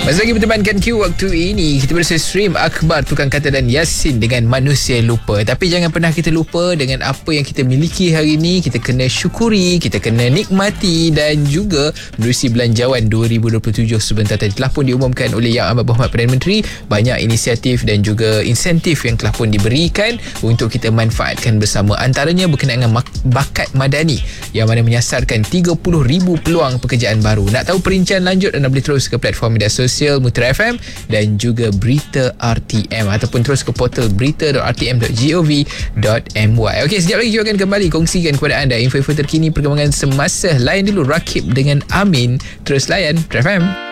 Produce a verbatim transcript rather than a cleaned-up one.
Masih lagi bertemankan Q waktu ini. Kita bersama stream Akhbar, Tukang Kata dan Yasin dengan Manusia Lupa. Tapi jangan pernah kita lupa dengan apa yang kita miliki hari ini. Kita kena syukuri, kita kena nikmati dan juga menerusi belanjawan dua ribu dua puluh tujuh sebentar tadi telah pun diumumkan oleh Yang Amat Berhormat Perdana Menteri. Banyak inisiatif dan juga insentif yang telah pun diberikan untuk kita manfaatkan bersama. Antaranya berkenaan dengan bakat madani yang mana menyasarkan tiga puluh ribu peluang pekerjaan baru. Nak tahu perincian lanjut, anda boleh terus ke platform media sosial Mutiara F M dan juga Berita R T M ataupun terus ke portal berita dot r t m dot gov dot m y. Okey, sekejap lagi kita akan kembali kongsikan kepada anda info-info terkini perkembangan semasa. Layan dulu Rakib dengan Amin. Terus layan Mutiara F M.